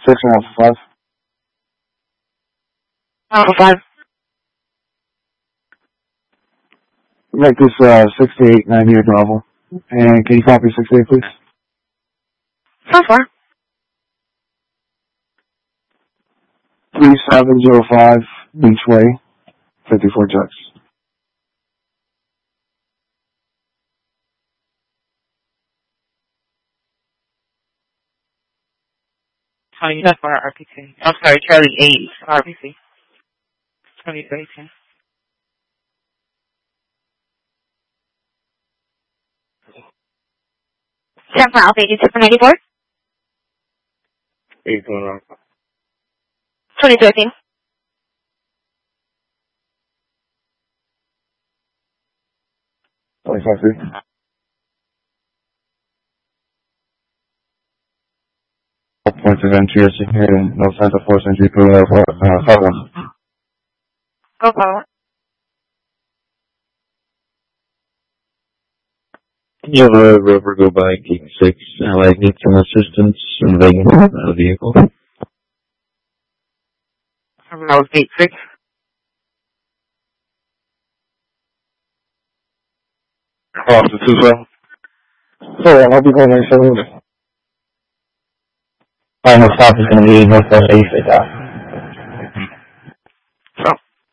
6 1 5. 5. Make this 6898 Bravo. And can you copy 68, please? 4. 3705 Beach Way, 54 Jacks. That's for RPC. I'm sorry, Charlie 8, RPC. 2318. San for Alpha 8694. 8 2218. Points of entry are secured and no signs of force entry through Harbor. Go forward. You have a rover go by Gate 6. I need some assistance in the vehicle. That was Gate 6. Officer 2-7. So, I'll be going next to final stop is going to be Northwest 85th Ave. So,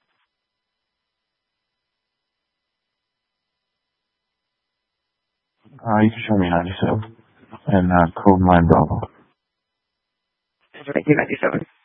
You can show me 97. And code 9 Bravo. 1997.